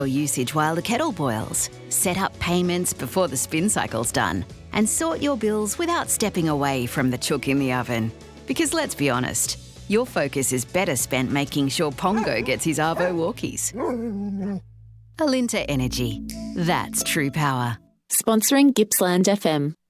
your usage while the kettle boils, set up payments before the spin cycle's done, and sort your bills without stepping away from the chook in the oven. Because let's be honest, your focus is better spent making sure Pongo gets his Arvo walkies. Alinta Energy. That's true power. Sponsoring Gippsland FM.